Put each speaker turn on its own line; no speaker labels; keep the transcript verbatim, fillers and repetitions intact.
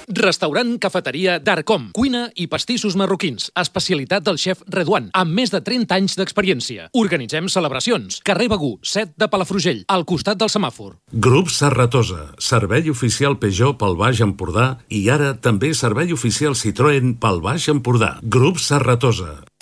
Restaurant Cafeteria Darcom. Cuina i pastissos marroquins. Especialitat del xef Redouan, amb més de trenta anys d'experiència. Organitzem celebracions. Carrer Begú, set de Palafrugell, al costat del semàfor.
Grup Serratosa. Servei oficial Peugeot pel Baix Empordà i ara també servei oficial Citroën pel Baix Empordà. Grup Serratosa.